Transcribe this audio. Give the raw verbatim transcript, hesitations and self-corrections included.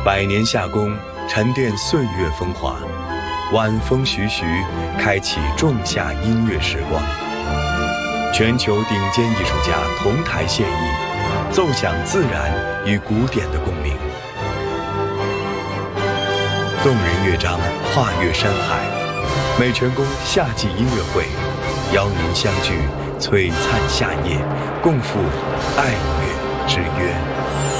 百年夏宫，沉淀岁月风华。晚风徐徐，开启仲夏音乐时光。全球顶尖艺术家同台献艺，奏响自然与古典的共鸣。动人乐章，跨越山海。美泉宫夏季音乐会，邀您相聚璀璨夏夜，共赴爱乐之约。